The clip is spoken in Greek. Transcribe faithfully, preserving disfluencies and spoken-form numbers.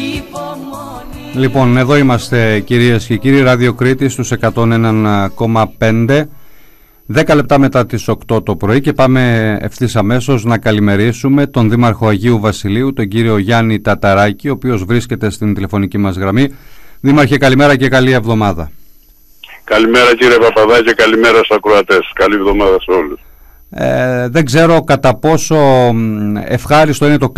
Λοιπόν, εδώ είμαστε κυρίες και κύριοι, Ράδιο Κρήτη στους εκατόν ένα κόμμα πέντε, δέκα λεπτά μετά τις οκτώ το πρωί, και πάμε ευθύς αμέσως να καλημερίσουμε τον Δήμαρχο Αγίου Βασιλείου, τον κύριο Γιάννη Ταταράκη, ο οποίος βρίσκεται στην τηλεφωνική μας γραμμή. Δήμαρχε, καλημέρα και καλή εβδομάδα. Καλημέρα κύριε Παπαδάκη και καλημέρα στους ακροατές. Καλή εβδομάδα σε όλους. Ε, δεν ξέρω κατά πόσο ευχάριστο είναι το